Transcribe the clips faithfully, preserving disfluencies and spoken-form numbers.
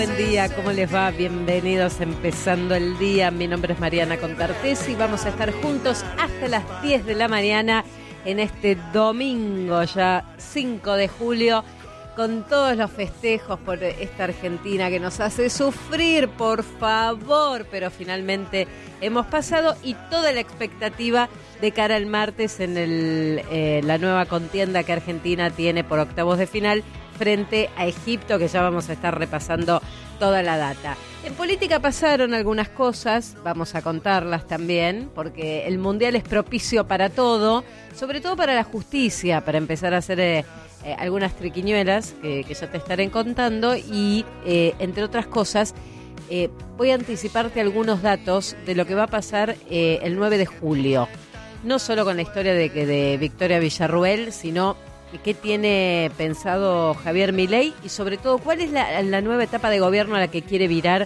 Buen día, ¿cómo les va? Bienvenidos empezando el día. Mi nombre es Mariana Contartesi y vamos a estar juntos hasta las diez de la mañana en este domingo ya cinco de julio con todos los festejos por esta Argentina que nos hace sufrir, por favor, pero finalmente hemos pasado y toda la expectativa de cara al martes en el, eh, la nueva contienda que Argentina tiene por octavos de final frente a Egipto, que ya vamos a estar repasando toda la data. En política pasaron algunas cosas, vamos a contarlas también, porque el Mundial es propicio para todo, sobre todo para la justicia, para empezar a hacer eh, eh, algunas triquiñuelas que, que ya te estaré contando y, eh, entre otras cosas, eh, voy a anticiparte algunos datos de lo que va a pasar eh, el nueve de julio. No solo con la historia de, de Victoria Villarruel, sino qué tiene pensado Javier Milei y sobre todo cuál es la, la nueva etapa de gobierno a la que quiere virar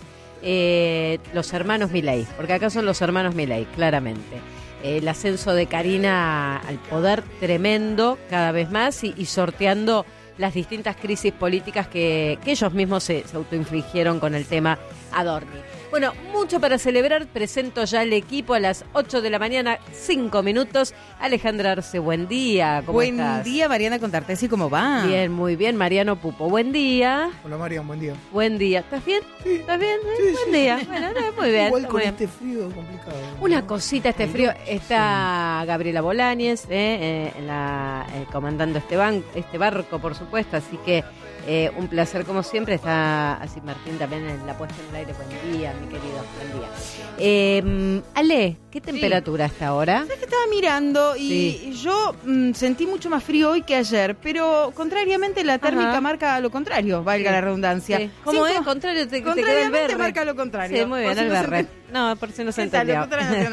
eh, los hermanos Milei, porque acá son los hermanos Milei, claramente. Eh, el ascenso de Karina al poder tremendo cada vez más y, y sorteando las distintas crisis políticas que, que ellos mismos se, se autoinfligieron con el tema Adorni. Bueno, mucho para celebrar. Presento ya el equipo a las ocho de la mañana, cinco minutos. Alejandra Arce, buen día. ¿Cómo buen estás? Buen día, Mariana Contartesi, ¿cómo va? Bien, muy bien. Mariano Pupo, buen día. Hola, Marian, buen día. Buen día. ¿Estás bien? Sí. ¿Estás bien? ¿Eh? Sí, buen sí, día. sí. Bueno, no, muy bien. Igual muy con bien. este frío complicado. Una ¿no? cosita, este frío. Está Gabriela Bolañez, eh, eh, en la, eh, comandando este, ban- este barco, por supuesto. Así que eh, un placer, como siempre. Está así Martín también en la puesta en el aire. Buen día, mi querido. Buen día. Eh, Ale, ¿qué temperatura sí. está ahora? ¿Sabes que estaba mirando y sí. yo mm, sentí mucho más frío hoy que ayer, pero contrariamente la térmica Ajá. marca lo contrario, valga sí. la redundancia. Sí. ¿Cómo Cinco, es? Contrario, te, contrariamente te queda el marca lo contrario. Sí, muy bien, el verde. No, por si no se entendió.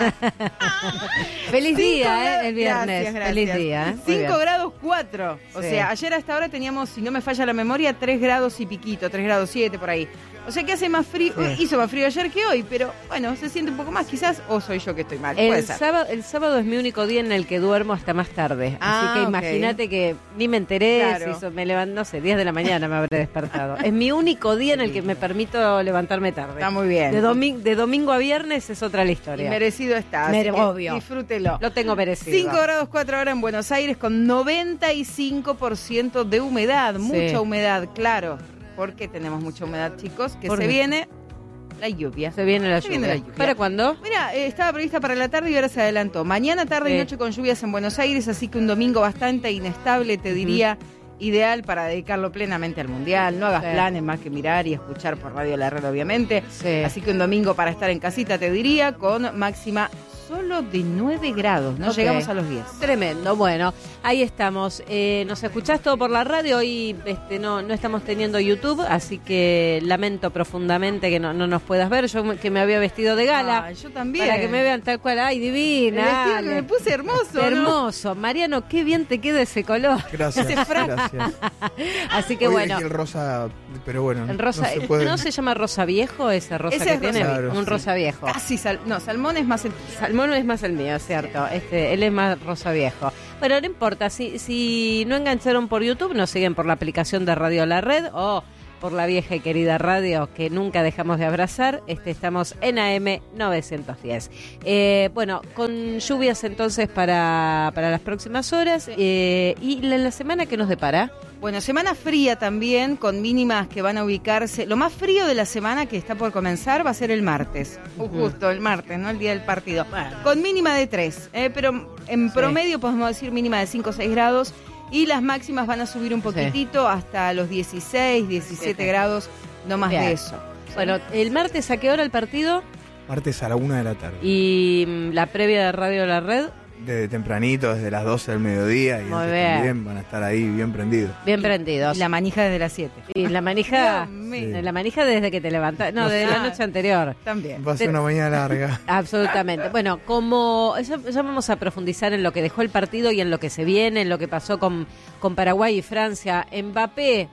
Feliz Cinco día, grados, eh, el viernes. Gracias, gracias. Feliz día. Eh. cinco grados cuatro. O sí. sea, ayer hasta ahora teníamos, si no me falla la memoria, tres grados y piquito, tres grados siete por ahí. O sea que hace más frío, sí. hizo más frío ayer que hoy, pero bueno, se siente un poco más quizás, o soy yo que estoy mal. El sábado, el sábado es mi único día en el que duermo hasta más tarde, ah, así que okay. imagínate que ni me enteré, claro. si me levanto, no sé, diez de la mañana me habré despertado. Es mi único día en el que me permito levantarme tarde. Está muy bien. De, domi- de domingo a viernes es otra la historia. Y merecido está, Mere- obvio. Disfrútelo. Lo tengo merecido. cinco grados cuatro ahora en Buenos Aires con noventa y cinco por ciento de humedad, sí. mucha humedad, claro. Porque tenemos mucha humedad, chicos, que se qué? viene la lluvia. Se viene la, se lluvia. Viene la lluvia. ¿Para cuándo? Mira, eh, estaba prevista para la tarde y ahora se adelantó. Mañana, tarde sí. y noche con lluvias en Buenos Aires, así que un domingo bastante inestable, te diría, uh-huh. ideal para dedicarlo plenamente al Mundial. No hagas sí. planes más que mirar y escuchar por Radio La Red, obviamente. Sí. Así que un domingo para estar en casita, te diría, con máxima solo de nueve grados, no okay. llegamos a los diez. Tremendo, bueno, ahí estamos. Eh, nos escuchás todo por la radio y este, no, no estamos teniendo YouTube, así que lamento profundamente que no, no nos puedas ver. Yo que me había vestido de gala. Ah, yo también. Para que me vean tal cual. Ay, divina. El vestido que me puse hermoso. Hermoso. ¿No? Mariano, qué bien te queda ese color. Gracias, ese gracias. Así que Hoy bueno. El rosa, pero bueno. El rosa, no, se puede... ¿no se llama rosa viejo ese rosa ese que es tiene? Rosa, claro, un sí. rosa viejo. Casi, sal, no, salmón es más el Salmón es más el mío, cierto. Este, él es más rosa viejo. Pero no importa, si, si no engancharon por YouTube, nos siguen por la aplicación de Radio La Red o por la vieja y querida radio que nunca dejamos de abrazar. Este, estamos en A M novecientos diez. Eh, bueno, con lluvias entonces para, para las próximas horas. Eh, ¿Y la, la semana que nos depara? Bueno, semana fría también, con mínimas que van a ubicarse. Lo más frío de la semana que está por comenzar va a ser el martes. Uh-huh. Justo el martes, ¿no? El día del partido. Bueno. Con mínima de tres, eh, pero en sí. promedio podemos decir mínima de cinco o seis grados. Y las máximas van a subir un poquitito sí. hasta los dieciséis, diecisiete sí. grados, no más Bien. de eso. Bueno, ¿el martes a qué hora el partido? Martes a la una de la tarde. ¿Y la previa de Radio La Red? Desde tempranito, desde las doce del mediodía. Y Muy antes bien. también van a estar ahí bien prendidos. Bien prendidos. Y la manija desde las siete. Y la manija, sí. la manija desde que te levantas. No, desde la noche anterior. También. Va a ser una mañana larga. Absolutamente. Bueno, como ya, ya vamos a profundizar en lo que dejó el partido y en lo que se viene, en lo que pasó con, con Paraguay y Francia. Mbappé,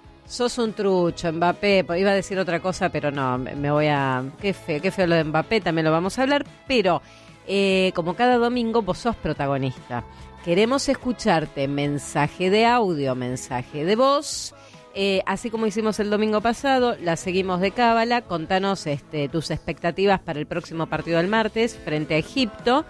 sos un trucho, Mbappé. Iba a decir otra cosa, pero no, me voy a... Qué feo, qué feo lo de Mbappé, también lo vamos a hablar, pero... Eh, como cada domingo, vos sos protagonista. Queremos escucharte mensaje de audio, mensaje de voz, Eh, así como hicimos el domingo pasado, la seguimos de cábala. Contanos este, tus expectativas para el próximo partido del martes frente a Egipto.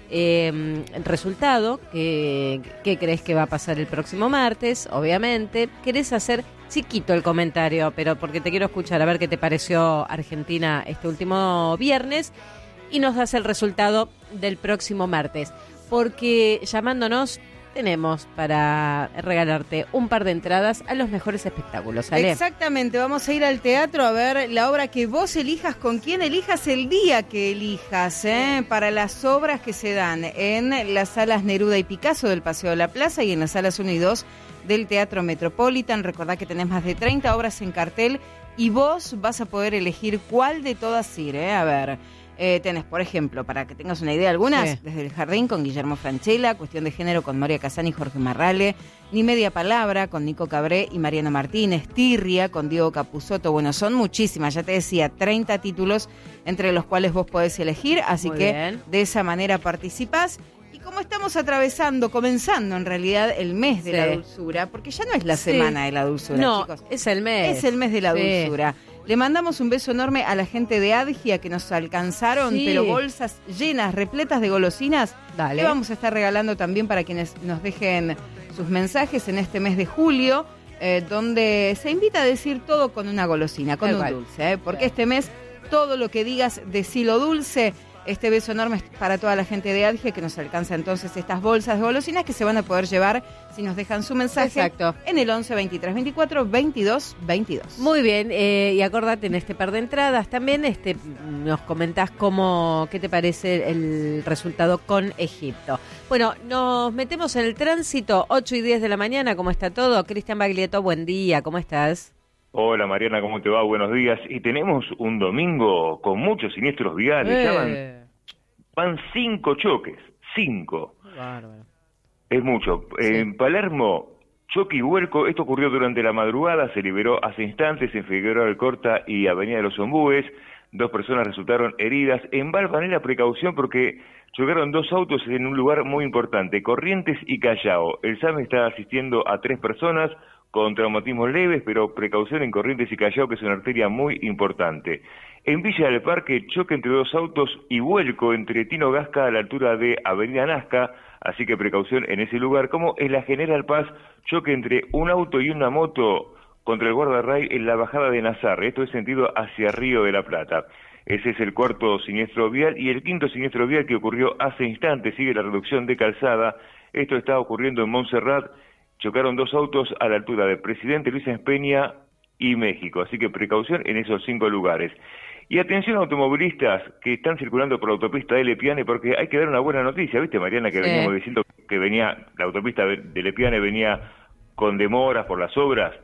Eh, el resultado, ¿qué, ¿qué crees que va a pasar el próximo martes? Obviamente, querés hacer chiquito el comentario, pero porque te quiero escuchar, a ver qué te pareció Argentina este último viernes, y nos das el resultado del próximo martes, porque llamándonos tenemos para regalarte un par de entradas a los mejores espectáculos, ¿Ale? Exactamente, vamos a ir al teatro a ver la obra que vos elijas, con quién elijas, el día que elijas, ¿eh? Para las obras que se dan en las salas Neruda y Picasso del Paseo de la Plaza y en las salas uno y dos del Teatro Metropolitan. Recordá que tenés más de treinta obras en cartel y vos vas a poder elegir cuál de todas ir, ¿eh? A ver... Eh, tenés, por ejemplo, para que tengas una idea, algunas, sí. Desde El Jardín con Guillermo Francella, Cuestión de Género con Moria Kazan y Jorge Marrale, Ni Media Palabra con Nico Cabré y Mariano Martínez, Tirria con Diego Capusotto. Bueno, son muchísimas, ya te decía, treinta títulos entre los cuales vos podés elegir, así Muy que bien. De esa manera participás. Y como estamos atravesando, comenzando en realidad el mes de sí. la dulzura, porque ya no es la sí. semana de la dulzura, no, chicos. es el mes. Es el mes de la sí. dulzura. Le mandamos un beso enorme a la gente de Adgia que nos alcanzaron, sí. pero bolsas llenas, repletas de golosinas. Dale. Le vamos a estar regalando también para quienes nos dejen sus mensajes en este mes de julio, eh, donde se invita a decir todo con una golosina, con Tal un cual. dulce, ¿eh? Porque claro. este mes todo lo que digas, decilo dulce. Este beso enorme es para toda la gente de Adgia que nos alcanza entonces estas bolsas de golosinas que se van a poder llevar si nos dejan su mensaje Exacto. en el once, veintitrés, veinticuatro, veintidós, veintidós. Muy bien, eh, y acordate en este par de entradas también este nos comentás cómo, qué te parece el resultado con Egipto. Bueno, nos metemos en el tránsito, ocho y diez de la mañana, ¿cómo está todo? Cristian Baglietto, buen día, ¿cómo estás? Hola Mariana, ¿cómo te va? Buenos días. Y tenemos un domingo con muchos siniestros viales. Eh. Ya van, van cinco choques, cinco. Bárbaro. Es mucho. Sí. En Palermo, choque y vuelco. Esto ocurrió durante la madrugada, se liberó hace instantes en Figueroa Alcorta y Avenida de los Ombúes. Dos personas resultaron heridas. En Valvanera, precaución porque chocaron dos autos en un lugar muy importante, Corrientes y Callao. El S A M está asistiendo a tres personas con traumatismos leves, pero precaución en Corrientes y Callao, que es una arteria muy importante. En Villa del Parque, choque entre dos autos y vuelco entre Tino Gasca a la altura de Avenida Nazca, así que precaución en ese lugar. Como en la General Paz, choque entre un auto y una moto contra el guardarray en la bajada de Nazar, esto es sentido hacia Río de la Plata. Ese es el cuarto siniestro vial, y el quinto siniestro vial que ocurrió hace instantes, sigue la reducción de calzada. Esto está ocurriendo en Montserrat. Chocaron dos autos a la altura de Presidente Luis Peña y México, así que precaución en esos cinco lugares. Y atención a automovilistas que están circulando por la autopista de Lepiane, porque hay que dar una buena noticia, ¿viste, Mariana? Que sí. veníamos diciendo que venía, la autopista de Lepiane venía con demoras por las obras.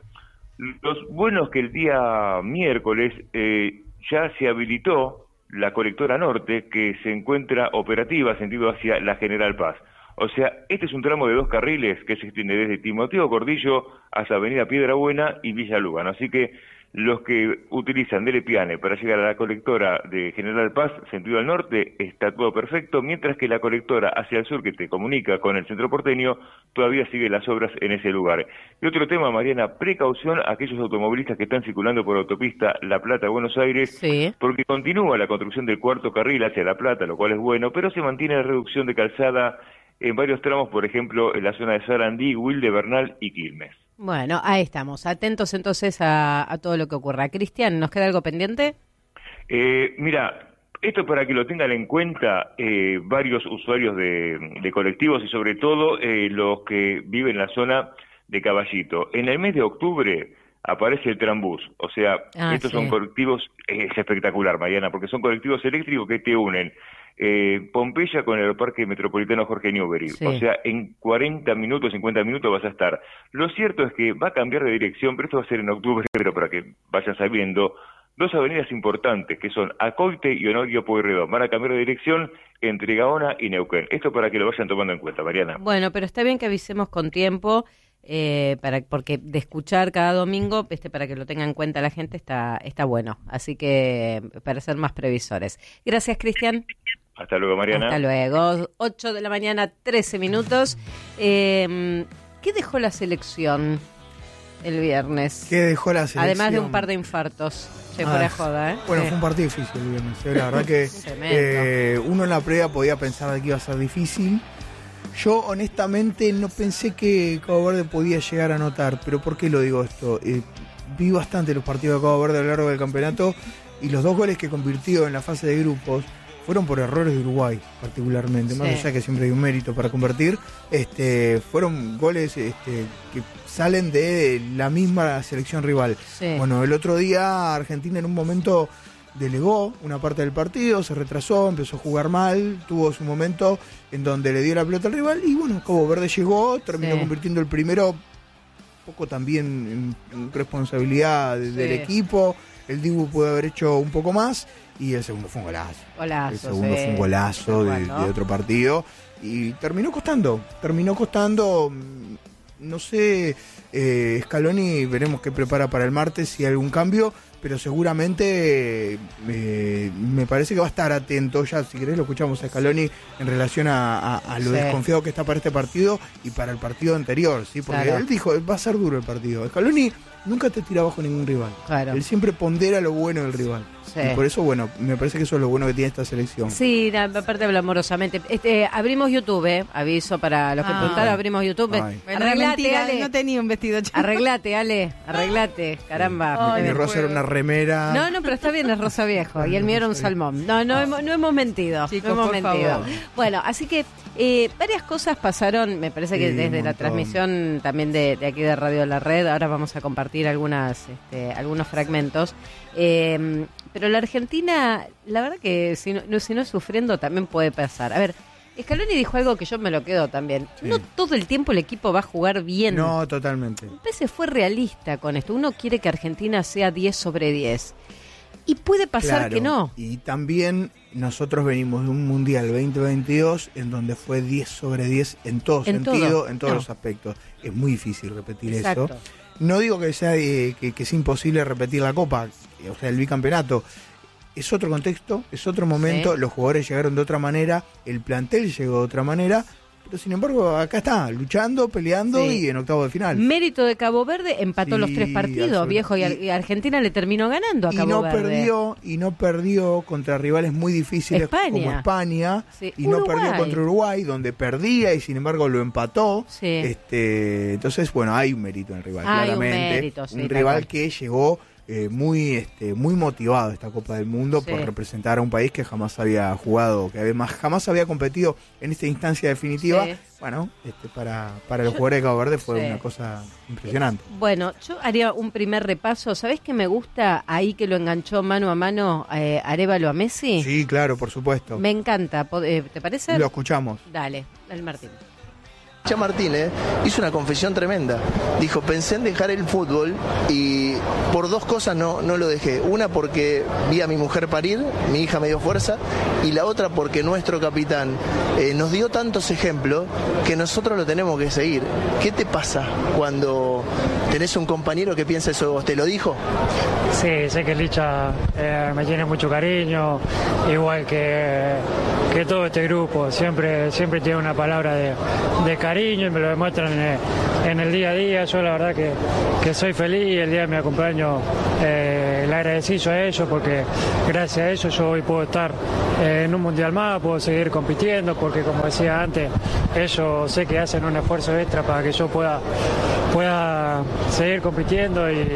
Los buenos que el día miércoles eh, ya se habilitó la colectora norte, que se encuentra operativa sentido hacia la General Paz. O sea, este es un tramo de dos carriles que se extiende desde Timoteo Gordillo hasta Avenida Piedrabuena y Villa Lugano. Así que los que utilizan de Lepiane para llegar a la colectora de General Paz, sentido al norte, está todo perfecto, mientras que la colectora hacia el sur, que te comunica con el centro porteño, todavía sigue las obras en ese lugar. Y otro tema, Mariana, precaución a aquellos automovilistas que están circulando por autopista La Plata-Buenos Aires, sí. porque continúa la construcción del cuarto carril hacia La Plata, lo cual es bueno, pero se mantiene la reducción de calzada en varios tramos, por ejemplo, en la zona de Sarandí, Wilde, Bernal y Quilmes. Bueno, ahí estamos, atentos entonces a, a todo lo que ocurra. Cristian, ¿nos queda algo pendiente? Eh, mira, esto para que lo tengan en cuenta eh, varios usuarios de, de colectivos y sobre todo eh, los que viven en la zona de Caballito. En el mes de octubre aparece el Trambús, o sea, ah, estos sí. son colectivos, eh, es espectacular, Mariana, porque son colectivos eléctricos que te unen eh, Pompeya con el Parque Metropolitano Jorge Newbery, sí. o sea, en cuarenta minutos, cincuenta minutos vas a estar. Lo cierto es que va a cambiar de dirección, pero esto va a ser en octubre, pero para que vayan sabiendo, dos avenidas importantes que son Acoite y Honorio Pueyrredón van a cambiar de dirección entre Gaona y Neuquén. Esto para que lo vayan tomando en cuenta, Mariana. Bueno, pero está bien que avisemos con tiempo, eh, para porque de escuchar cada domingo, este, para que lo tenga en cuenta la gente, está está bueno. Así que para ser más previsores. Gracias, Cristian. Hasta luego, Mariana. Hasta luego. ocho de la mañana, trece minutos. Eh, ¿Qué dejó la selección? el viernes. ¿Qué dejó la selección? Además de un par de infartos. Se fuera Ah, joda, ¿eh? Bueno, Sí. fue un partido difícil el viernes. La verdad que eh, uno en la previa podía pensar de que iba a ser difícil. Yo honestamente no pensé que Cabo Verde podía llegar a anotar. Pero ¿por qué lo digo esto? Eh, vi bastante los partidos de Cabo Verde a lo largo del campeonato y los dos goles que convirtió en la fase de grupos fueron por errores de Uruguay, particularmente, sí. Más allá que siempre hay un mérito para convertir, este, fueron goles este, que salen de la misma selección rival. Sí. Bueno, el otro día Argentina en un momento delegó una parte del partido, se retrasó, empezó a jugar mal, tuvo su momento en donde le dio la pelota al rival y bueno, Cabo Verde llegó, terminó sí. convirtiendo el primero, poco también en, en responsabilidad de, sí. del equipo, el Dibu puede haber hecho un poco más. Y el segundo fue un golazo. Golazo, el segundo sí. fue un golazo de, de otro partido. Y terminó costando. Terminó costando. No sé, eh, Scaloni, veremos qué prepara para el martes, si hay algún cambio. Pero seguramente eh, me parece que va a estar atento. Ya, si querés, lo escuchamos a Scaloni en relación a, a, a lo sí. desconfiado que está para este partido y para el partido anterior. ¿Sí? Porque claro. él dijo, va a ser duro el partido. Scaloni nunca te tira abajo ningún rival. Claro. Él siempre pondera lo bueno del rival. Sí. Y por eso, bueno, me parece que eso es lo bueno que tiene esta selección. Sí, aparte habla amorosamente. Este, abrimos YouTube, eh, aviso para los que ah. preguntaron, abrimos YouTube. Ay. Bueno, arreglate, mentira, Ale. No tenía un vestido chico. Arreglate, Ale, arreglate, caramba. Ay, mi rosa era una remera. No, no, pero está bien, es rosa viejo. Y el mío era un salmón. No, no, ah. hemos, no hemos mentido. Chicos, no hemos mentido. Favor. Bueno, así que eh, varias cosas pasaron, me parece que sí, desde la transmisión también de, de aquí de Radio La Red. Ahora vamos a compartir algunas, este, algunos fragmentos. Eh, pero la Argentina, la verdad que si no, si no es sufriendo también puede pasar. A ver, Scaloni dijo algo que yo me lo quedo también. Sí. No todo el tiempo el equipo va a jugar bien. No, totalmente. A veces fue realista con esto. Uno quiere que Argentina sea diez sobre diez. Y puede pasar claro, que no. Y también nosotros venimos de un Mundial veinte veintidós en donde fue diez sobre diez en todo en sentido, todo. en todos no. los aspectos. Es muy difícil repetir Exacto. eso. No digo que sea eh, que, que es imposible repetir la Copa, o sea, el bicampeonato. Es otro contexto, es otro momento, sí. los jugadores llegaron de otra manera, el plantel llegó de otra manera, pero sin embargo acá está, luchando, peleando sí. y en octavo de final. Mérito de Cabo Verde, empató sí, los tres partidos, viejo, y, y Argentina le terminó ganando a Cabo y no Verde. Perdió, y no perdió contra rivales muy difíciles España. como España, sí. y Uruguay. no perdió contra Uruguay, donde perdía y sin embargo lo empató. Sí. Este, entonces, bueno, hay un mérito en el rival, hay claramente. Un, mérito, sí, un rival que llegó Eh, muy este muy motivado a esta Copa del Mundo sí. por representar a un país que jamás había jugado, que además jamás había competido en esta instancia definitiva. Sí. Bueno, este, para, para los jugadores de Cabo Verde fue sí. una cosa impresionante. Bueno, yo haría un primer repaso. ¿Sabés qué me gusta ahí que lo enganchó mano a mano eh, Arévalo a Messi? Sí, claro, por supuesto. Me encanta. ¿Te parece? Lo escuchamos. Dale, el Martín. Cha Martínez hizo una confesión tremenda. Dijo, pensé en dejar el fútbol y por dos cosas no, no lo dejé. Una porque vi a mi mujer parir, mi hija me dio fuerza, y la otra porque nuestro capitán eh, nos dio tantos ejemplos que nosotros lo tenemos que seguir. ¿Qué te pasa cuando tenés un compañero que piensa eso de vos? ¿Te lo dijo? Sí, sé que Licha eh, me tiene mucho cariño, igual que, que todo este grupo. Siempre, siempre tiene una palabra de, de cariño y me lo demuestran en el, en el día a día. Yo la verdad que, que soy feliz. El día de mi cumpleaños eh, le agradecí a ellos porque gracias a ellos yo hoy puedo estar eh, en un mundial más, puedo seguir compitiendo porque como decía antes, ellos sé que hacen un esfuerzo extra para que yo pueda, pueda seguir compitiendo y,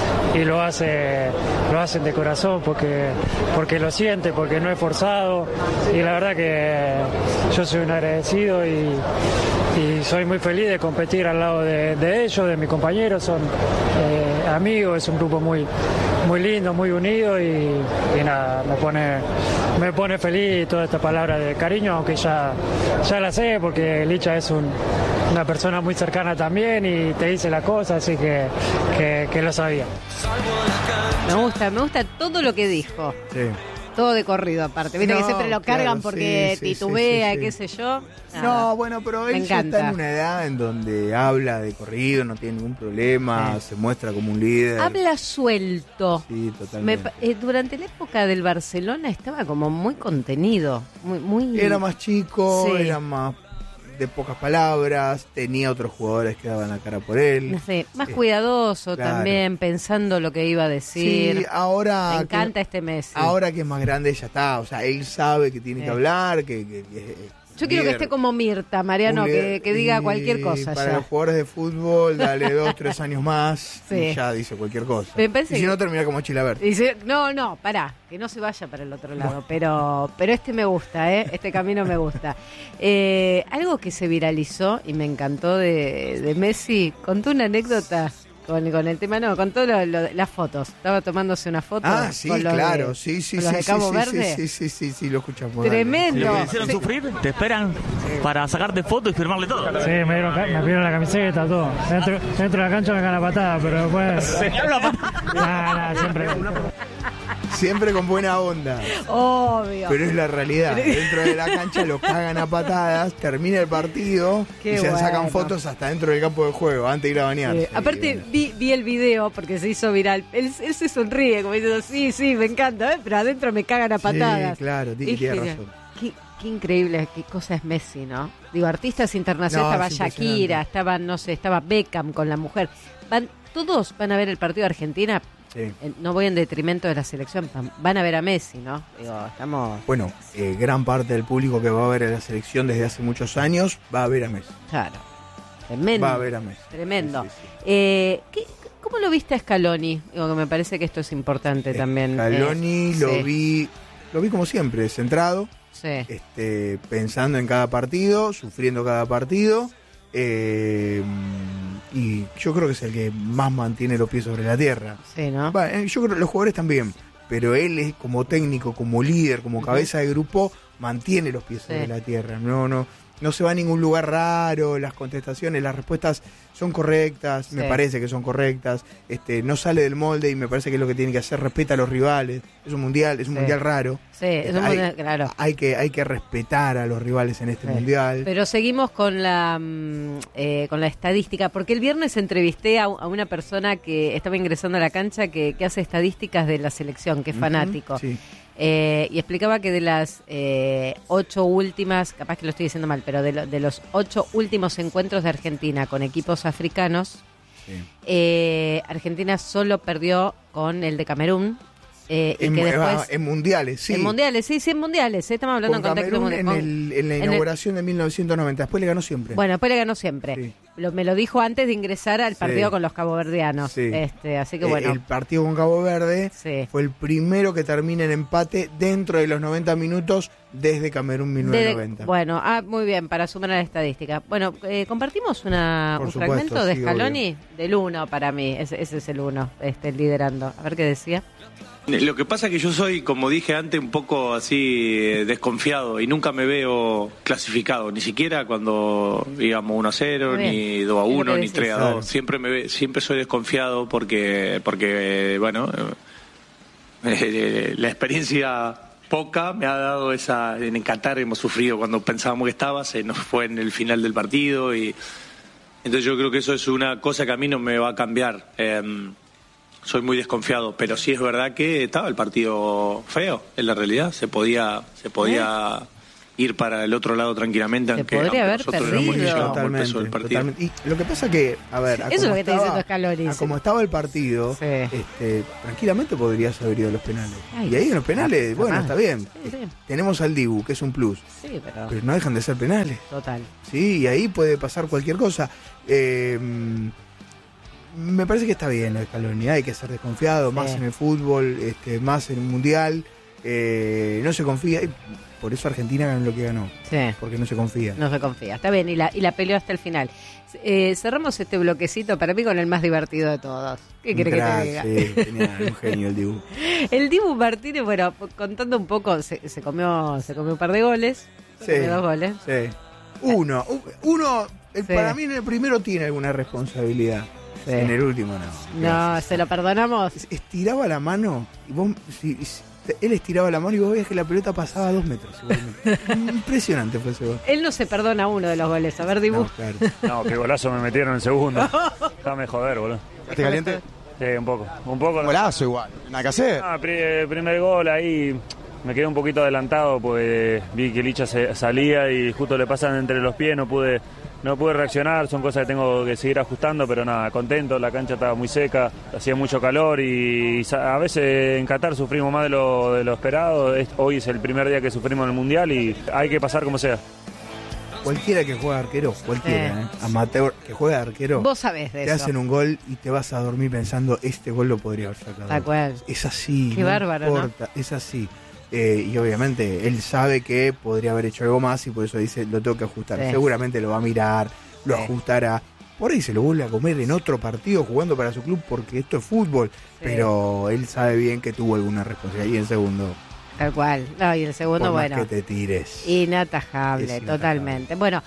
y lo hace lo hacen de corazón porque, porque lo siente, porque no es forzado y la verdad que yo soy un agradecido y y soy muy feliz de competir al lado de, de ellos, de mis compañeros, son eh, amigos, es un grupo muy muy lindo, muy unido y, y nada, me pone me pone feliz toda esta palabra de cariño, aunque ya, ya la sé porque Licha es un, una persona muy cercana también y te dice la cosa, así que, que, que lo sabía. Me gusta, me gusta todo lo que dijo. Sí. Todo de corrido aparte, viste no, que siempre lo cargan claro, porque sí, titubea, sí, sí, sí. qué sé yo. Nada. No, bueno, pero él ya está en una edad en donde habla de corrido, no tiene ningún problema, sí. se muestra como un líder. Habla suelto. Sí, totalmente. Me, eh, durante la época del Barcelona estaba como muy contenido, muy, muy... Era más chico, sí. era más de pocas palabras, tenía otros jugadores que daban la cara por él. No sé, más Eh, cuidadoso claro. también, pensando lo que iba a decir. Sí, ahora Me encanta que, este Messi. ahora que es más grande ya está, o sea, él sabe que tiene Sí. que hablar, que, que- que es Yo quiero que líder. esté como Mirta, Mariano, Un que, líder. que diga Y cualquier cosa para ya. los jugadores de fútbol, dale dos, tres años más Sí. y ya dice cualquier cosa. Me parece y si que- no, termina como Chilavert. Dice, no, no, pará, que no se vaya para el otro lado, pero pero este me gusta, ¿eh? Este camino me gusta. Eh, algo que se viralizó y me encantó de, de Messi, contó una anécdota con, con el tema, no, contó lo, lo- las fotos. Estaba tomándose una foto. Ah, sí, con los claro, de- sí, sí, con los sí, de sí, Cabo sí, Verde. sí, sí, sí, sí, lo escuchamos. Tremendo. Lo que No, te hicieron sí. sufrir, te esperan para sacarte fotos y firmarle todo. Sí, me dieron, ca- me pidieron la camiseta, todo. Dentro, dentro de la cancha me cagan la patada, pero después... Nah, nah, siempre... Siempre con buena onda. Obvio. Pero es la realidad. Dentro de la cancha los cagan a patadas, termina el partido Qué y se bueno. sacan fotos hasta dentro del campo de juego, antes de ir a bañarse. Eh, aparte, vi, vi el video porque se hizo viral. Él, él se sonríe, como diciendo, sí, sí, me encanta, ¿eh? Pero adentro me cagan a patadas. Sí, claro, ti- Es tiene genial. razón. Qué, qué increíble, qué cosa es Messi, ¿no? Digo, artistas internacionales, No, estaba es Shakira, impresionante. estaba, no sé, estaba Beckham con la mujer. Van, todos van a ver el partido de Argentina. Sí. Eh, No voy en detrimento de la selección, van- van a ver a Messi, ¿no? Digo, estamos, Bueno, eh, gran parte del público que va a ver a la selección desde hace muchos años va a ver a Messi. claro, tremendo. Va a ver a Messi. Tremendo. Sí, sí, sí. Eh, ¿qué- ¿Cómo lo viste a Scaloni? Digo, que me parece que esto es importante también. Scaloni Eh, lo sí, vi, lo vi como siempre, centrado, Sí. este, pensando en cada partido, sufriendo cada partido. eh, y yo creo que es el que más mantiene los pies sobre la tierra. Sí, ¿no? Va, eh, yo creo que los jugadores también, pero él es como técnico, como líder, como cabeza de grupo, mantiene los pies Sí. sobre la tierra. No, no, no se va a ningún lugar raro, las contestaciones, las respuestas son correctas, Sí. me parece que son correctas, este, no sale del molde y me parece que es lo que tiene que hacer, respeta a los rivales. Es un mundial, es un Sí. mundial raro. Sí, es un hay, mundial, claro. hay que, hay que respetar a los rivales en este Sí. mundial. Pero seguimos con la mm, eh, con la estadística, porque el viernes entrevisté a, a una persona que estaba ingresando a la cancha que, que hace estadísticas de la selección, que es Ujú, fanático. sí. Eh, y explicaba que de las eh, ocho últimas, capaz que lo estoy diciendo mal, pero de, lo- de los ocho últimos encuentros de Argentina con equipos africanos, Sí. eh, Argentina solo perdió con el de Camerún. Eh, y En, que ah, después, en mundiales, sí. en mundiales, sí, sí, en mundiales, eh, estamos hablando Con en contexto Camerún mundial. en, Con- el- en la en el- inauguración de mil novecientos noventa. Después le ganó siempre. Bueno, después le ganó siempre. Sí. Lo, me lo dijo antes de ingresar al partido Sí. con los caboverdianos. Sí. Este, así que Eh, bueno. el partido con Cabo Verde Sí. fue el primero que termina en empate dentro de los noventa minutos desde Camerún mil novecientos De- noventa. bueno, ah, muy bien, para sumar a la estadística. Bueno, eh, compartimos una, Por un supuesto, fragmento de sí, Scaloni del uno para mí. Ese, ese es el uno, este, liderando. A ver qué decía. Lo que pasa es que yo soy, como dije antes, un poco así eh, desconfiado y nunca me veo clasificado, ni siquiera cuando íbamos uno a cero, Muy bien. ni dos a Es lo uno, que ni decís. tres a Claro. dos. Siempre me ve- siempre soy desconfiado porque, porque bueno, eh, la experiencia poca me ha dado esa, en Qatar hemos sufrido cuando pensábamos que estaba, se nos fue en el final del partido y entonces yo creo que eso es una cosa que a mí no me va a cambiar. Eh, soy muy desconfiado, pero sí es verdad que estaba el partido feo, en la realidad. Se podía se podía ir para el otro lado tranquilamente, Se aunque, podría aunque haber nosotros éramos perdido. que llevábamos el Totalmente, peso del partido. totalmente. Y lo que pasa que, a ver, a Eso es como lo que está estaba- diciendo Scaloni, a sí. como estaba el partido, Sí. este, tranquilamente podrías haber ido a los penales. Ay, y ahí en los penales, capaz. bueno, está bien. Sí, sí. Tenemos al Dibu, que es un plus, Sí, pero pero no dejan de ser penales. total. Sí, y ahí puede pasar cualquier cosa. Eh, me parece que está bien la Scaloni, hay que ser desconfiado, más Sí. en el fútbol, este, más en el mundial. Eh, no se confía, y por eso Argentina ganó lo que ganó, Sí. porque no se confía. No se confía. Está bien, y la, y la peleó hasta el final. Eh, cerramos este bloquecito para mí con el más divertido de todos. ¿Qué quiere que te Crack, diga? sí, genial, un genio el Dibu. El Dibu Martínez, bueno, contando un poco, se, se comió se comió un par de goles. Se Sí. comió dos goles. Sí. Uno, u- uno, el- Sí. para mí en el primero tiene alguna responsabilidad. Sí. En el último no. No, Gracias. se lo perdonamos. Estiraba la mano y vos, si- si- él estiraba la mano y vos veías que la pelota pasaba a dos metros. seguramente. Impresionante fue ese gol. Él no se perdona uno de los goles. A ver, Dibu. No, claro. No, qué golazo me metieron en el segundo. Déjame joder, boludo. ¿Estás caliente? Sí, un poco. Un poco. Golazo igual, nada que hacer. Ah, pri- primer gol ahí. me quedé un poquito adelantado, pues vi que Licha se salía y justo le pasan entre los pies, no pude, no pude reaccionar, son cosas que tengo que seguir ajustando, pero nada, contento, la cancha estaba muy seca, hacía mucho calor y a veces en Qatar sufrimos más de lo, de lo esperado, hoy es el primer día que sufrimos en el Mundial y hay que pasar como sea. Cualquiera que juegue arquero, cualquiera, eh. ¿eh? amateur que juegue arquero, vos sabés de te eso. hacen un gol y te vas a dormir pensando, este gol lo podría haber sacado. Tal cual. Es así, Qué no bárbaro, importa, ¿no? Es así. Eh, y obviamente él sabe que podría haber hecho algo más y por eso dice, lo tengo que ajustar. Sí. Seguramente lo va a mirar, lo sí. ajustará. Por ahí se lo vuelve a comer en otro partido jugando para su club porque esto es fútbol. Sí. Pero él sabe bien que tuvo alguna responsabilidad. Y en segundo... Tal cual. No, y el segundo, por bueno. Más que te tires. Inatajable, es inatajable. Totalmente. Bueno,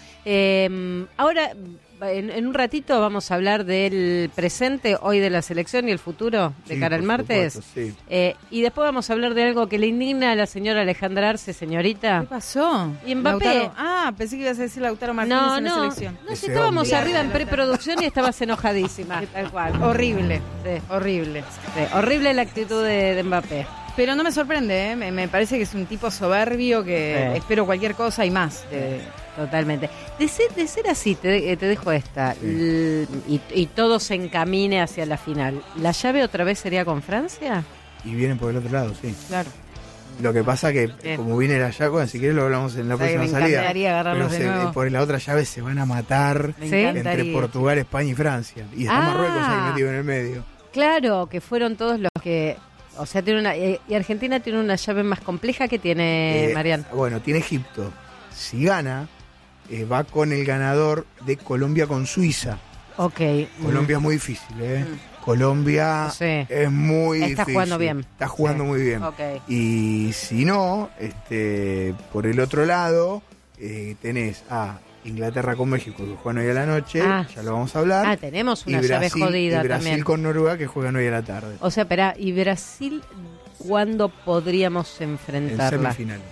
eh, ahora en, en un ratito vamos a hablar del presente, hoy de la selección y el futuro de sí, cara al martes. Supuesto, sí. eh, y después vamos a hablar de algo que le indigna a la señora Alejandra Arce, señorita. ¿Qué pasó? Y Mbappé. Lautaro. Ah, pensé que ibas a decir Lautaro Martínez no, en no, la selección. No, si estábamos hombre. arriba en preproducción y estabas enojadísima. Tal cual. Horrible, sí. horrible. Sí, horrible la actitud de, de Mbappé. Pero no me sorprende, ¿eh? me, me parece que es un tipo soberbio que sí. espero cualquier cosa y más. Eh, totalmente. De ser, de ser así, te, te dejo esta, sí. l, y, y todo se encamine hacia la final, ¿la llave otra vez sería con Francia? Y vienen por el otro lado, sí. Claro. Lo que pasa que, Bien. como viene la llave, bueno, si querés lo hablamos en la o sea, próxima me salida. Pero se, de nuevo. por la otra llave se van a matar ¿Sí? entre Portugal, España y Francia. Y está ah, Marruecos ahí metido en el medio. Claro, que fueron todos los que... O sea, tiene una y Argentina tiene una llave más compleja que tiene eh, Mariano. Bueno, tiene Egipto. Si gana, eh, va con el ganador de Colombia con Suiza. Ok. Colombia mm. es muy difícil, ¿eh? Mm. Colombia sí. es muy Está difícil. Está jugando bien. Está jugando sí. muy bien. Okay. Y si no, este, por el otro lado, eh, tenés a Inglaterra con México que juegan hoy a la noche, ah. ya lo vamos a hablar. Ah, tenemos una y llave Brasil, jodida y Brasil también. con Noruega que juegan hoy a la tarde. O sea, espera, ¿y Brasil cuándo podríamos enfrentarla? En semifinales.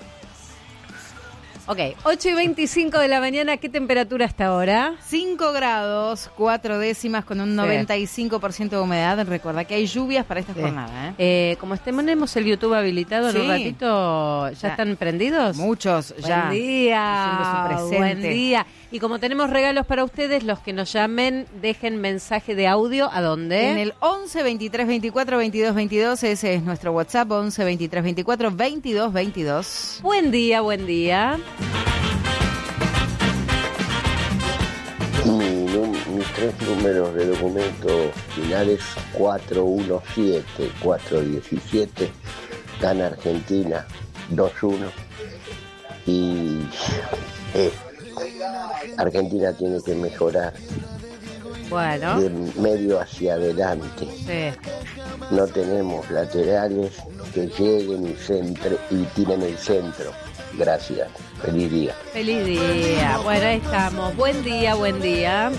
Ok, ocho y veinticinco de la mañana, ¿qué temperatura hasta ahora? cinco grados, cuatro décimas con un noventa y cinco por ciento de humedad. Recuerda que hay lluvias para esta sí. jornada. ¿eh? Eh, como tenemos el YouTube habilitado, sí. en un ratito, ¿ya, ya están prendidos? Muchos, buen ya. Día, su buen día. Y como tenemos regalos para ustedes, los que nos llamen, dejen mensaje de audio. ¿A dónde? En el once, veintitrés, veinticuatro, veintidós, veintidós. Ese es nuestro WhatsApp, once, veintitrés, veinticuatro, veintidós, veintidós. Buen día, buen día. Mi, mis tres números de documento finales cuatro uno siete, cuatro diecisiete, gana Argentina dos uno y eh, Argentina tiene que mejorar bueno. de medio hacia adelante. Sí. No tenemos laterales que lleguen y, centre, y tiren el centro. Gracias. Feliz día. Feliz día. Bueno, ahí estamos. Buen día, buen día.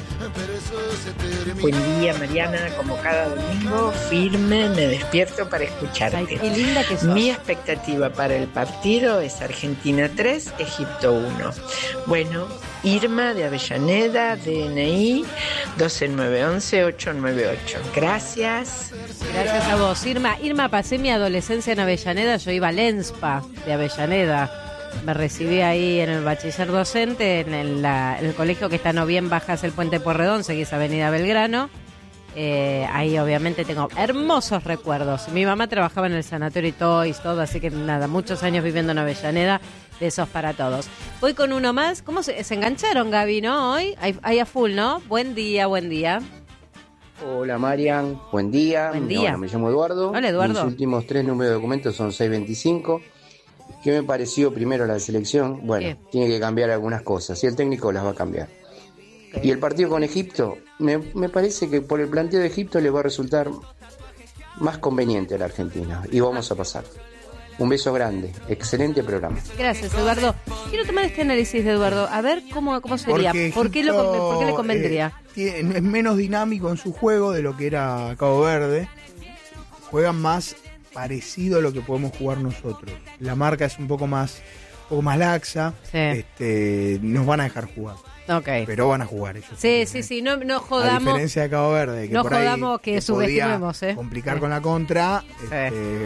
Buen día, Mariana. Como cada domingo, firme, me despierto para escucharte. Ay, qué linda que sos. Mi expectativa para el partido es Argentina tres, Egipto uno. Bueno, Irma de Avellaneda, D N I doce nueve once ocho nueve ocho. Gracias. Gracias a vos, Irma. Irma, pasé mi adolescencia en Avellaneda. Yo iba a Lenspa de Avellaneda. Me recibí ahí en el bachiller docente, en el, la, en el colegio que está no bien bajas el Puente Porredón, seguís Avenida Belgrano. Eh, ahí obviamente tengo hermosos recuerdos. Mi mamá trabajaba en el Sanatorio y Toys, todo, así que nada, muchos años viviendo en Avellaneda, besos para todos. Voy con uno más. ¿Cómo se, se engancharon, Gaby, no? Hoy, ahí, ahí a full, ¿no? Buen día, buen día. Hola Marian, buen día. Buen día. Hola, me llamo Eduardo. Hola Eduardo. Mis últimos tres números de documentos son seiscientos veinticinco. ¿Qué me pareció primero la selección? Bueno, ¿qué? Tiene que cambiar algunas cosas y el técnico las va a cambiar. Okay. Y el partido con Egipto, me, me parece que por el planteo de Egipto le va a resultar más conveniente a la Argentina y vamos a pasar. Un beso grande, excelente programa. Gracias, Eduardo. Quiero tomar este análisis de Eduardo, a ver cómo, cómo sería, Egipto, ¿Por, qué lo, ¿por qué le convendría? Eh, es menos dinámico en su juego de lo que era Cabo Verde. Juegan más parecido a lo que podemos jugar nosotros. La marca es un poco más, un poco más laxa. Sí. Este, nos van a dejar jugar. Okay. Pero van a jugar ellos. Sí, también, sí, ¿eh? sí, no, no jodamos. A diferencia de Cabo Verde, que no por ahí jodamos que subestimemos, ¿eh? complicar sí. con la contra. Sí. Este,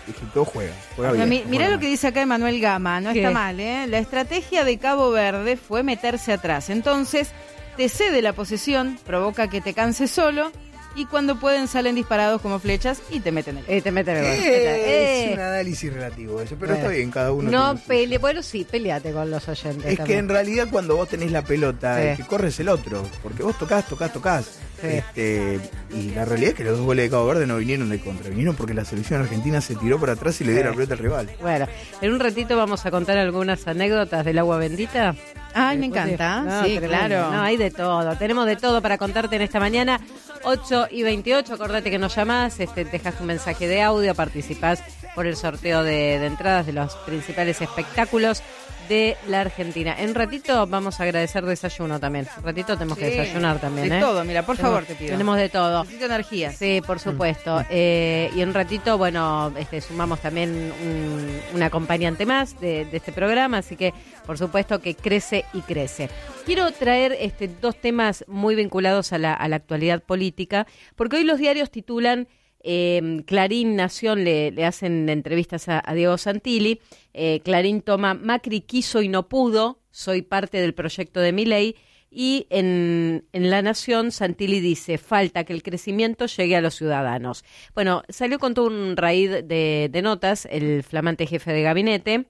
Egipto juega, juega bien. Mi, mirá juega lo que dice acá Emanuel Gama, no ¿Qué? está mal, ¿eh? La estrategia de Cabo Verde fue meterse atrás. Entonces, te cede la posesión, provoca que te canses solo, y cuando pueden salen disparados como flechas y te meten el gol. Eh, te meten el gol. Eh, Eh. Es un análisis relativo eso, pero Bueno. está bien, cada uno. No tiene su- pele, bueno, sí, peleate con los oyentes. Es que también. en realidad cuando vos tenés la pelota, Sí. el que corre es el otro, porque vos tocás, tocás, tocás. Sí. Este, y la realidad es que los dos goles de Cabo Verde no vinieron de contra, vinieron porque la selección argentina se tiró para atrás y le dio la Sí. pelota al rival. Bueno, en un ratito vamos a contar algunas anécdotas del agua bendita. Ay, me Después de- encanta. No, Sí, tremendo. claro. No, hay de todo. Tenemos de todo para contarte en esta mañana. ocho y veintiocho, acordate que nos llamás, este, dejas tu mensaje de audio, participás por el sorteo de, de entradas de los principales espectáculos de la Argentina. En ratito vamos a agradecer desayuno también. En ratito tenemos que Sí, desayunar también. de ¿eh? todo, mira, por Tenemos- favor, te pido. Tenemos de todo. Necesito energía. Sí, por supuesto. Eh, y en un ratito, bueno, este, sumamos también un, un acompañante más de, de este programa, así que por supuesto que crece y crece. Quiero traer este, dos temas muy vinculados a la, a la actualidad política, porque hoy los diarios titulan, eh, Clarín, Nación, le, le hacen entrevistas a, a Diego Santilli, eh, Clarín toma, Macri quiso y no pudo, soy parte del proyecto de Milei. Y en, en La Nación, Santilli dice, falta que el crecimiento llegue a los ciudadanos. Bueno, salió con todo un raíz de, de notas el flamante jefe de gabinete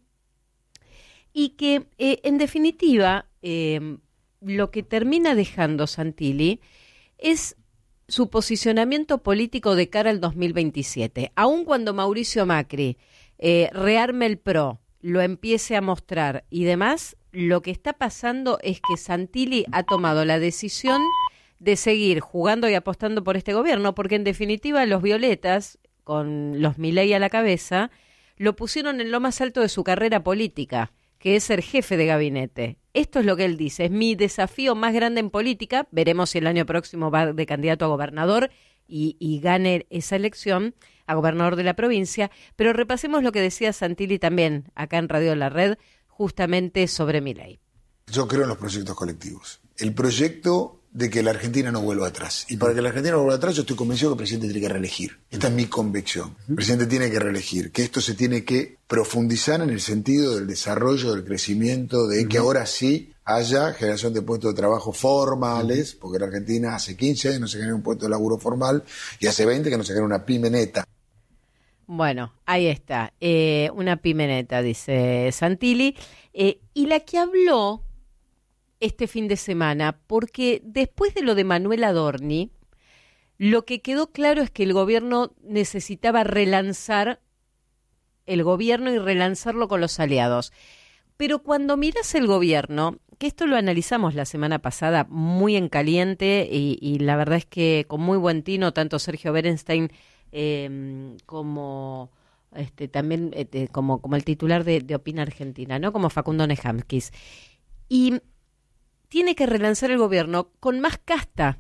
y que, eh, en definitiva, eh, lo que termina dejando Santilli es su posicionamiento político de cara al dos mil veintisiete. Aun cuando Mauricio Macri eh, rearme el P R O, lo empiece a mostrar y demás, lo que está pasando es que Santilli ha tomado la decisión de seguir jugando y apostando por este gobierno, porque en definitiva los violetas, con los Milei a la cabeza, lo pusieron en lo más alto de su carrera política, que es ser jefe de gabinete. Esto es lo que él dice, es mi desafío más grande en política, veremos si el año próximo va de candidato a gobernador y, y gane esa elección, a gobernador de la provincia, pero repasemos lo que decía Santilli también acá en Radio La Red, justamente sobre Milei. Yo creo en los proyectos colectivos. El proyecto de que la Argentina no vuelva atrás. Y para que la Argentina no vuelva atrás, yo estoy convencido que el presidente tiene que reelegir. Esta es mi convicción. El presidente tiene que reelegir. Que esto se tiene que profundizar en el sentido del desarrollo, del crecimiento, de que ahora sí haya generación de puestos de trabajo formales, porque en Argentina hace quince años no se genera un puesto de laburo formal y hace veinte que no se genera una pyme neta. Bueno, ahí está, eh, una pyme neta, dice Santilli, eh, y la que habló este fin de semana, porque después de lo de Manuel Adorni, lo que quedó claro es que el gobierno necesitaba relanzar el gobierno y relanzarlo con los aliados. Pero cuando miras el gobierno, que esto lo analizamos la semana pasada muy en caliente y, y la verdad es que con muy buen tino, tanto Sergio Berenstein eh, como este también este, como, como el titular de, de Opina Argentina, ¿no? Como Facundo Nejamkis. Y tiene que relanzar el gobierno con más casta,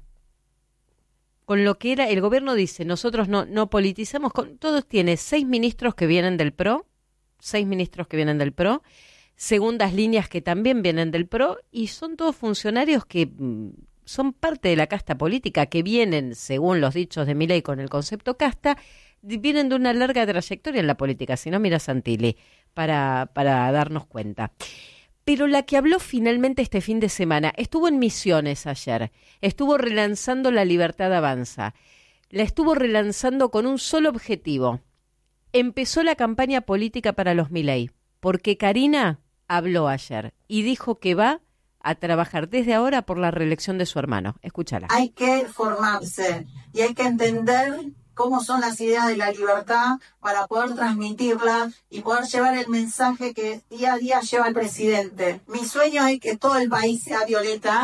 con lo que era, el gobierno dice, nosotros no, no politizamos, con, todos tiene seis ministros que vienen del P R O, seis ministros que vienen del P R O, segundas líneas que también vienen del P R O, y son todos funcionarios que mm, son parte de la casta política, que vienen, según los dichos de Milei con el concepto casta, vienen de una larga trayectoria en la política, si no mira Santilli, para, para darnos cuenta. Pero la que habló finalmente este fin de semana, estuvo en Misiones ayer, estuvo relanzando La Libertad Avanza, la estuvo relanzando con un solo objetivo. Empezó la campaña política para los Milei, porque Karina habló ayer y dijo que va a trabajar desde ahora por la reelección de su hermano. Escúchala. Hay que formarse y hay que entender cómo son las ideas de la libertad para poder transmitirlas y poder llevar el mensaje que día a día lleva el presidente. Mi sueño es que todo el país sea violeta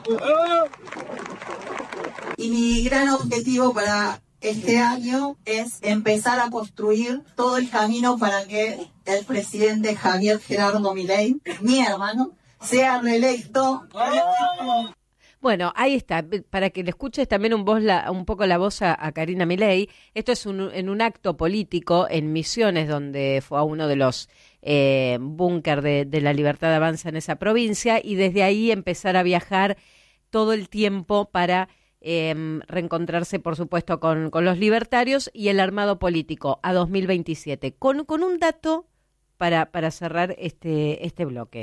y mi gran objetivo para este año es empezar a construir todo el camino para que el presidente Javier Gerardo Milei, mi hermano, sea reelecto. Bueno, ahí está, para que le escuches también un, voz la, un poco la voz a, a Karina Milei. Esto es un, en un acto político en Misiones, donde fue a uno de los eh, búnker de, de La Libertad Avanza en esa provincia, y desde ahí empezar a viajar todo el tiempo para eh, reencontrarse, por supuesto, con, con los libertarios y el armado político a dos mil veintisiete. Con, con un dato para, para cerrar este, este bloque.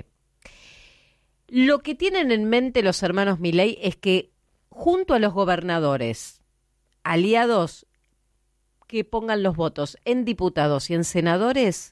Lo que tienen en mente los hermanos Milei es que junto a los gobernadores aliados que pongan los votos en diputados y en senadores,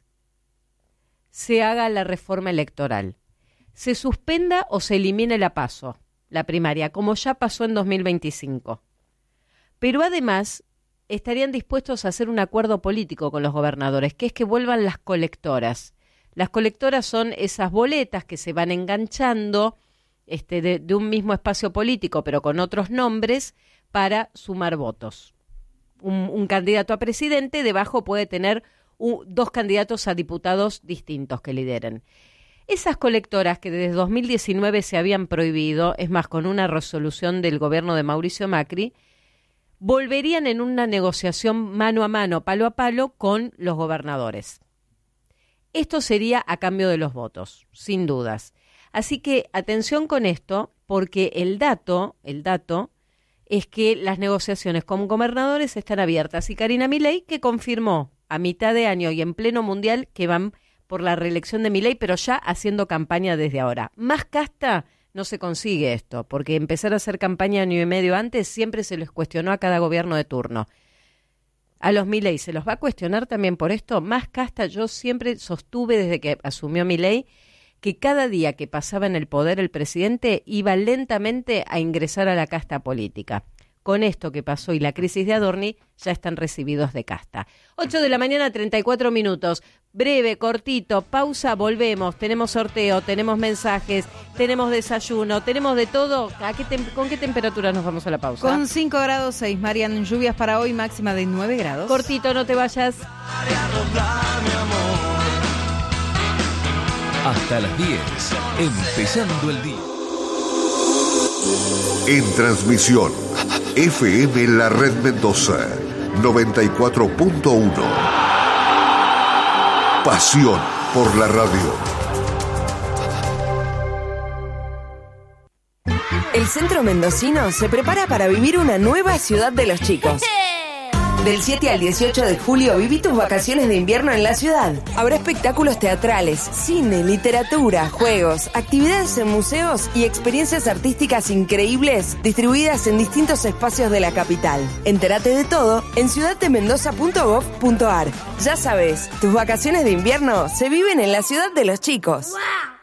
se haga la reforma electoral. Se suspenda o se elimine la PASO, la primaria, como ya pasó en dos mil veinticinco. Pero además estarían dispuestos a hacer un acuerdo político con los gobernadores, que es que vuelvan las colectoras. Las colectoras son esas boletas que se van enganchando este, de, de un mismo espacio político, pero con otros nombres, para sumar votos. Un, un candidato a presidente debajo puede tener un, dos candidatos a diputados distintos que lideren. Esas colectoras que desde dos mil diecinueve se habían prohibido, es más, con una resolución del gobierno de Mauricio Macri, volverían en una negociación mano a mano, palo a palo, con los gobernadores. Esto sería a cambio de los votos, sin dudas. Así que atención con esto, porque el dato, el dato es que las negociaciones con gobernadores están abiertas. Y Karina Milei, que confirmó a mitad de año y en pleno mundial que van por la reelección de Milei, pero ya haciendo campaña desde ahora. Más casta no se consigue esto, porque empezar a hacer campaña año y medio antes siempre se les cuestionó a cada gobierno de turno. A los Milei se los va a cuestionar también por esto. Más casta, yo siempre sostuve desde que asumió Milei que cada día que pasaba en el poder el presidente iba lentamente a ingresar a la casta política. Con esto que pasó y la crisis de Adorni, ya están recibidos de casta. ocho de la mañana, treinta y cuatro minutos. Breve, cortito, pausa, volvemos. Tenemos sorteo, tenemos mensajes, tenemos desayuno, tenemos de todo. ¿A qué tem- ¿Con qué temperatura nos vamos a la pausa? Con cinco grados seis, Marian. Lluvias para hoy, máxima de nueve grados. Cortito, no te vayas. Hasta las diez, empezando el día. En transmisión, F M La Red Mendoza, noventa y cuatro punto uno. Pasión por la radio. El centro mendocino se prepara para vivir una nueva ciudad de los chicos. Del siete al dieciocho de julio viví tus vacaciones de invierno en la ciudad. Habrá espectáculos teatrales, cine, literatura, juegos, actividades en museos y experiencias artísticas increíbles distribuidas en distintos espacios de la capital. Entérate de todo en ciudad de mendoza punto gov punto ar. Ya sabes, tus vacaciones de invierno se viven en la ciudad de los chicos. ¡Wow!